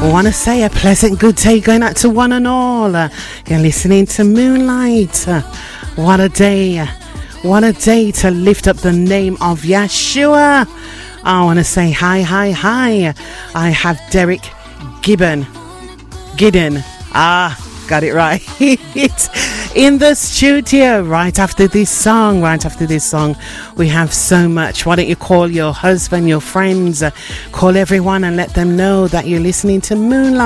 want to say a pleasant good day going out to one and all. You're listening to Moonlight. What a day. What a day to lift up the name of Yeshua. I want to say hi. I have Derek Giddon. Got it right. In the studio right after this song. We have so much. Why don't you call your husband, your friends, call everyone and let them know that you're listening to Moonlight.